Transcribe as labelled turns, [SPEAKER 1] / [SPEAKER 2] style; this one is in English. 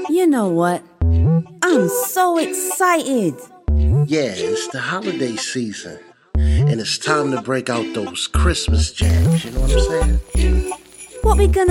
[SPEAKER 1] You know what? I'm so excited.
[SPEAKER 2] Yeah, it's the holiday season. And it's time to break out those Christmas jams, you know what I'm saying?
[SPEAKER 1] What we gonna